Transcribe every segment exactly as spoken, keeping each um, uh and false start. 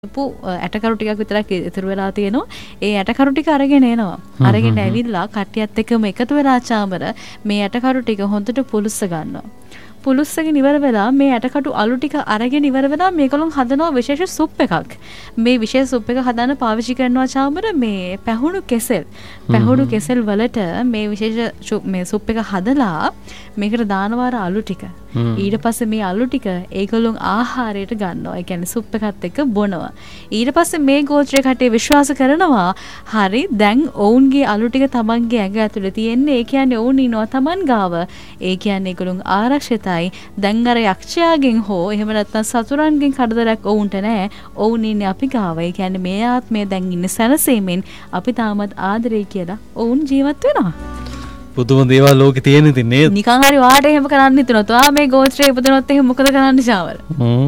පු ඇටකරු ටිකක් විතරක් ඉතුරු වෙලා තියෙනවා. ඒ ඇටකරු ටික අරගෙන එනවා. අරගෙන ඇවිල්ලා කට්ටියත් එක්කම එකතු වෙලා චාමර මේ ඇටකරු ටික හොඳට පුලුස්ස ගන්නවා. පුලුස්සගෙන ඉවර වෙලා මේ ඇටකටු අලු ටික අරගෙන ඉවර වෙලා මේගොල්ලෝ හදනවා විශේෂ සුප් එකක්. මේ විශේෂ සුප් එක හදන්න පාවිච්චි කරනවා චාමර මේ පැහුණු කෙසෙල්. පැහුණු කෙසෙල් වලට මේ විශේෂ මේ සුප් එක හදලා මේකට දානවා අලු ටික. ඊට පස්සේ මේ අලු ටික ඒගොල්ලෝ ආහාරයට ගන්නවා. ඒ කියන්නේ සුප් එකත් එක්ක බොනවා. ඊට පස්සේ මේ ගෝත්‍රයේ කටේ විශ්වාස කරනවා හරි දැන් ඔවුන්ගේ අලු ටික තමන්ගේ ඇඟ ඇතුලේ තියෙන්නේ. ඒ කියන්නේ ඔවුන් ඉනවා තමන් ගාව. ඒ කියන්නේ ඒගොල්ලෝ ආරක්ෂිතයි. දැන් අර යක්ෂයාගෙන් හෝ එහෙම නැත්නම් සතුරන්ගෙන් කරදරයක් ඔවුන්ට නැහැ. ඔවුන් ඉන්නේ අපි ගාව. ඒ කියන්නේ මේ ආත්මය දැන් ඉන්නේ සැනසීමෙන් අපි තාමත් ආදරේ කියලා ඔවුන් ජීවත් වෙනවා. පුදුම දේවල් ලෝකේ තියෙන ඉතින් නේද? නිකන් හරි වාට එහෙම කරන්න හිතනවා. තා මේ ගෝත්‍රයේ ඉපදුනොත් එහෙම මොකද කරන්නේ ශාවර? හ්ම්.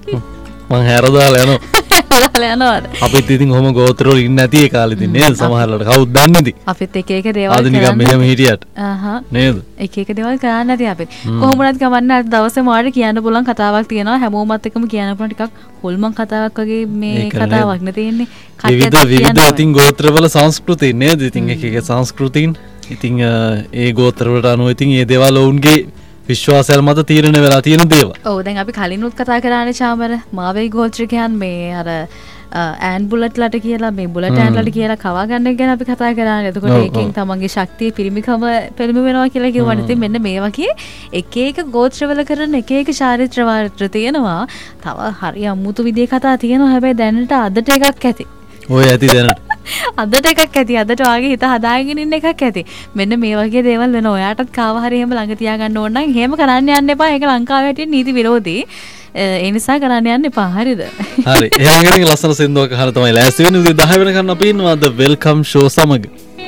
මං හැරදාලා යනවා. හැරදාලා යනවාද? අපිත් ඉතින් කොහොම ගෝත්‍ර වල ඉන්නේ නැති ඒ කාලෙ ඉතින් නේද? සමහරවල්ට කවුද දන්නේ ඉතින්. අපිත් එක එක දේවල් ආද නිකන් මෙහෙම හිටියට. ආහා. නේද? එක එක දේවල් කරන්න නැති අපිත්. කොහොම වුණත් ගමන්නේ අද දවසේ මාට කියන්න පුළුවන් කතාවක් තියෙනවා. හැමෝමත් එක්කම කියන්න පුළුවන් ටිකක් හොල්මන් කතාවක් වගේ මේ කතාවක් නේ තියෙන්නේ. විවිධ විවිධ ඉතින් ගෝත්‍රවල සංස්කෘති නේද? ඉතින් එක එක සංස්කෘතීන් ඉතින් ඒ ගෝත්‍රවලට අනුව ඉතින් ඒ දේවල් ඔවුන්ගේ විශ්වාසයල් මත තීරණය වෙලා තියෙන දේවල්. ඔව් දැන් අපි කලිනුත් කතා කරානේ චාමර මාවේ ගෝත්‍රිකයන් මේ අර ඈන් බුලට්ලට කියලා මේ බුලට් ඈන්ලට කියලා කවා ගන්න එක ගැන අපි කතා කරානේ. එතකොට ඒකෙන් තමන්ගේ ශක්තිය පිරිමිකම පෙළඹ වෙනවා කියලා කිව්වනේ. ඉතින් මෙන්න මේ වගේ එක එක ගෝත්‍රවල කරන එක එක චාරිත්‍ර වාර්ත්‍ර තියෙනවා. තව හරි අමුතු විදිහේ කතා තියෙනවා. හැබැයි දැනට අදට එකක් ඇති. ඔය ඇති දැනට. අදට එකක් ඇති. අදට වාගේ හිත හදාගෙන ඉන්න එකක් ඇති. මෙන්න මේ වගේ දේවල් වෙන ඔයාටත් කාව හරි එහෙම ළඟ තියාගන්න ඕන නම් එහෙම කරන්න යන්න එපා. ඒක ලංකාවේ හැටියට නීති විරෝධී. ඒ නිසා කරන්න යන්න එපා. හරිද? හරි. එහෙනම් ඉතින් ලස්සන සින්දුවක් අහලා තමයි ලෑස්ති වෙන්නේ. උදේ දහ වෙනකන් අපි ඉන්නවා ද වෙල්කම් ෂෝ සමග.